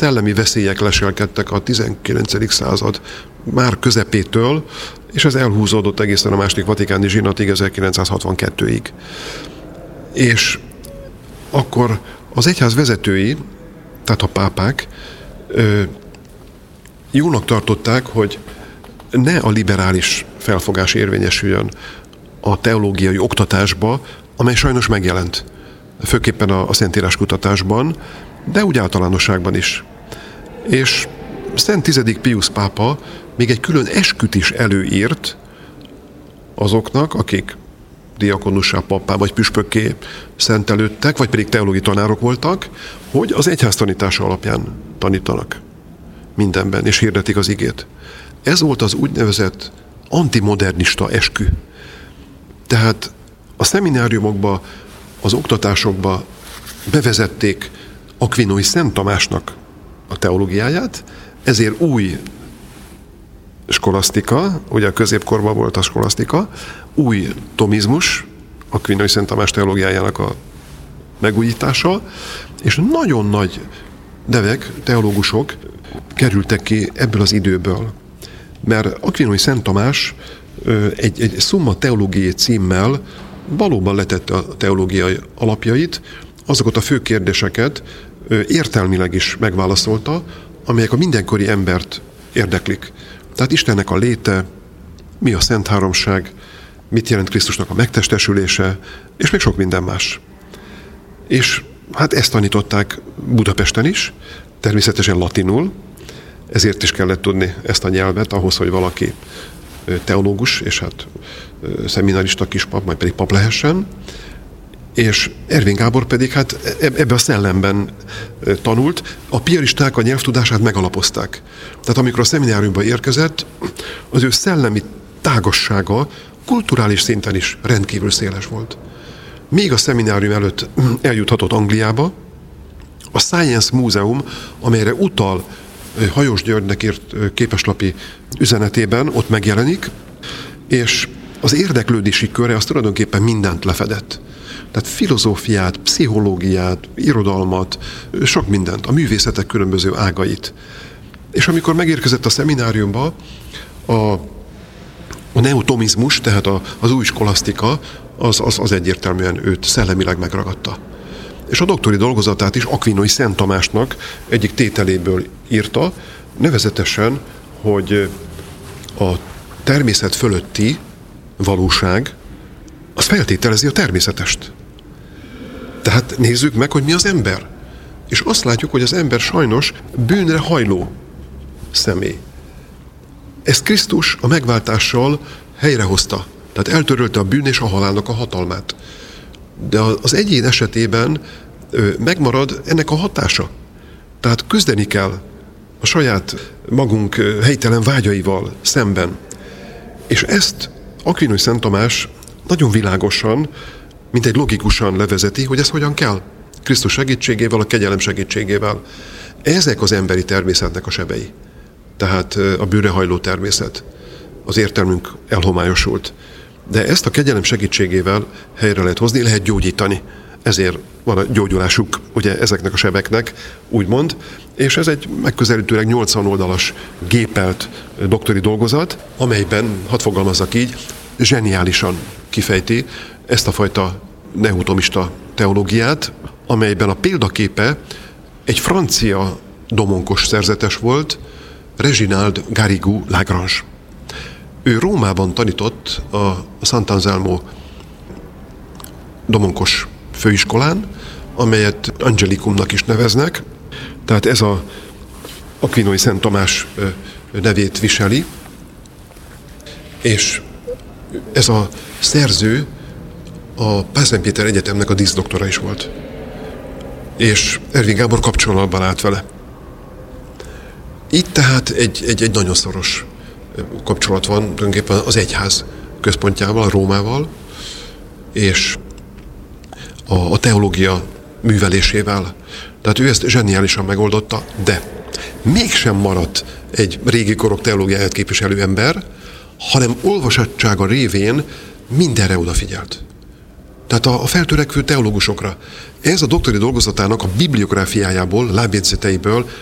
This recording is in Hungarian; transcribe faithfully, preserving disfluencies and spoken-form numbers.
szellemi veszélyek leselkedtek a tizenkilencedik század már közepétől, és ez elhúzódott egészen a második vatikáni zsinatig, ezerkilencszázhatvankettőig. És akkor az egyház vezetői, tehát a pápák, jónak tartották, hogy ne a liberális felfogás érvényesüljön a teológiai oktatásba, amely sajnos megjelent, főképpen a, a szentírás kutatásban, de úgy általánosságban is. És Szent tizedik Piusz pápa még egy külön esküt is előírt azoknak, akik diakonussá, pappá vagy püspökké szentelődtek, vagy pedig teológiai tanárok voltak, hogy az egyház tanítása alapján tanítanak mindenben, és hirdetik az igét. Ez volt az úgynevezett antimodernista eskü. Tehát a szemináriumokba, az oktatásokba bevezették Akvinói Szent Tamásnak a teológiáját, ezért új skolasztika, ugye a középkorban volt a skolasztika, új tomizmus, Akvinói Szent Tamás teológiájának a megújítása, és nagyon nagy nevek, teológusok kerültek ki ebből az időből. Mert Akvinói Szent Tamás egy, egy Summa Theologiae címmel valóban letette a teológiai alapjait, azokat a fő kérdéseket értelmileg is megválaszolta, amelyek a mindenkori embert érdeklik. Tehát Istennek a léte, mi a Szent Háromság, mit jelent Krisztusnak a megtestesülése, és még sok minden más. És hát ezt tanították Budapesten is, természetesen latinul, ezért is kellett tudni ezt a nyelvet ahhoz, hogy valaki teológus, és hát szeminarista kispap, majd pedig pap lehessen. És Ervin Gábor pedig hát ebbe a szellemben tanult, a piaristák a nyelvtudását megalapozták. Tehát amikor a szemináriumba érkezett, az ő szellemi tágassága kulturális szinten is rendkívül széles volt. Még a szeminárium előtt eljuthatott Angliába, a Science Múzeum, amelyre utal Hajós Györgynek írt képeslapi üzenetében, ott megjelenik, és az érdeklődési köre az tulajdonképpen mindent lefedett. Tehát filozófiát, pszichológiát, irodalmat, sok mindent, a művészetek különböző ágait. És amikor megérkezett a szemináriumba, a, a neotomizmus, tehát a, az új skolasztika, az, az, az egyértelműen őt szellemileg megragadta. És a doktori dolgozatát is Akvinói Szent Tamásnak egyik tételéből írta, nevezetesen, hogy a természet fölötti valóság, az feltételezi a természetest. Tehát nézzük meg, hogy mi az ember. És azt látjuk, hogy az ember sajnos bűnre hajló személy. Ezt Krisztus a megváltással helyrehozta. Tehát eltörölte a bűn és a halálnak a hatalmát. De az egyén esetében megmarad ennek a hatása. Tehát küzdeni kell a saját magunk helytelen vágyaival szemben. És ezt Akvinói Szent Tamás nagyon világosan, mint egy logikusan levezeti, hogy ez hogyan kell. Krisztus segítségével, a kegyelem segítségével. Ezek az emberi természetnek a sebei. Tehát a bűnrehajló természet. Az értelmünk elhomályosult. De ezt a kegyelem segítségével helyre lehet hozni, lehet gyógyítani. Ezért van a gyógyulásuk ugye ezeknek a sebeknek, úgymond. És ez egy megközelítőleg nyolcvan oldalas gépelt doktori dolgozat, amelyben, hadd fogalmazzak így, zseniálisan kifejti ezt a fajta neotomista teológiát, amelyben a példaképe egy francia domonkos szerzetes volt, Reginald Garrigou Lagrange. Ő Rómában tanított a Sant'Anselmo domonkos főiskolán, amelyet Angelicumnak is neveznek, tehát ez a Akvinói Szent Tamás nevét viseli, és ez a szerző a Pázmány-Péter Egyetemnek a díszdoktora is volt. És Ervin Gábor kapcsolatban állt vele. Itt tehát egy, egy, egy nagyon szoros kapcsolat van tulajdonképpen az egyház központjával, a Rómával, és a, a teológia művelésével. Tehát ő ezt zseniálisan megoldotta, de mégsem maradt egy régi korok teológiáját képviselő ember, hanem olvasottsága révén mindenre odafigyelt. Tehát a, a feltörekvő teológusokra. Ez a doktori dolgozatának a bibliográfiájából, lábjegyzeteiből